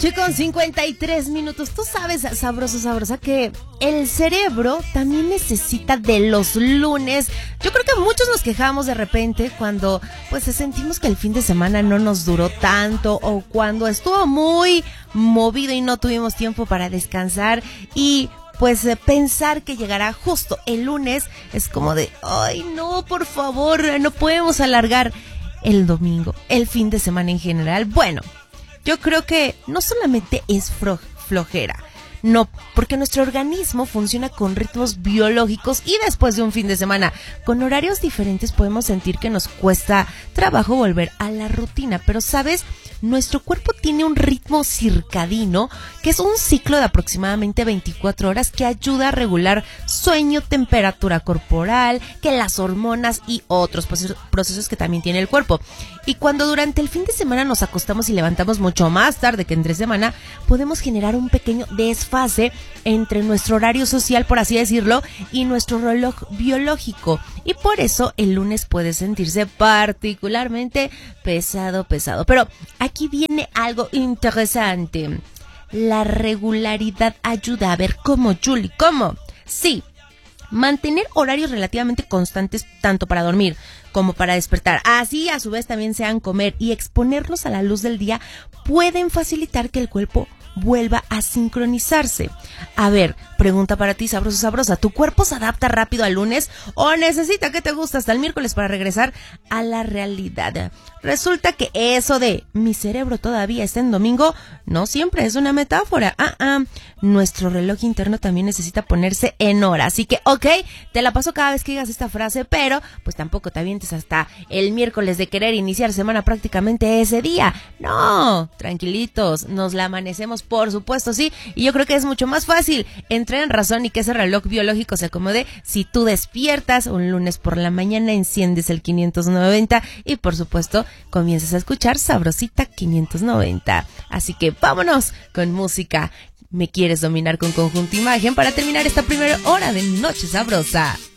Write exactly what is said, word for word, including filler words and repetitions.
ocho con cincuenta y tres minutos. Tú sabes, sabroso, sabrosa, que el cerebro también necesita de los lunes. Yo creo que muchos nos quejamos de repente cuando pues sentimos que el fin de semana no nos duró tanto, o cuando estuvo muy movido y no tuvimos tiempo para descansar, y pues eh, pensar que llegará justo el lunes es como de, ay no, por favor, no podemos alargar el domingo, el fin de semana en general. Bueno, yo creo que no solamente es fro- flojera, no, porque nuestro organismo funciona con ritmos biológicos, y después de un fin de semana con horarios diferentes podemos sentir que nos cuesta trabajo volver a la rutina. Pero ¿sabes? Nuestro cuerpo tiene un ritmo circadiano, que es un ciclo de aproximadamente veinticuatro horas que ayuda a regular sueño, temperatura corporal, que las hormonas y otros procesos, procesos que también tiene el cuerpo. Y cuando durante el fin de semana nos acostamos y levantamos mucho más tarde que entre semana, podemos generar un pequeño desfase entre nuestro horario social, por así decirlo, y nuestro reloj biológico. Y por eso el lunes puede sentirse particularmente pesado, pesado. Pero aquí viene algo interesante. La regularidad ayuda. A ver, ¿cómo, Julie? ¿Cómo? Sí, mantener horarios relativamente constantes tanto para dormir como para despertar, así a su vez también sean comer, y exponerlos a la luz del día, pueden facilitar que el cuerpo vuelva a sincronizarse. A ver, pregunta para ti, sabroso, sabrosa, ¿tu cuerpo se adapta rápido al lunes o necesita que te guste hasta el miércoles para regresar a la realidad? Resulta que eso de mi cerebro todavía está en domingo no siempre es una metáfora. Ah, ah, nuestro reloj interno también necesita ponerse en hora. Así que, ok, te la paso cada vez que digas esta frase, pero pues tampoco te avientes hasta el miércoles de querer iniciar semana prácticamente ese día. No, tranquilitos, nos la amanecemos, por supuesto, sí. Y yo creo que es mucho más fácil entrar en razón y que ese reloj biológico se acomode si tú despiertas un lunes por la mañana, enciendes el quinientos noventa y por supuesto comienzas a escuchar Sabrosita quinientos noventa. Así que vámonos con música. ¿Me quieres dominar con Conjunto Imagen para terminar esta primera hora de Noche Sabrosa?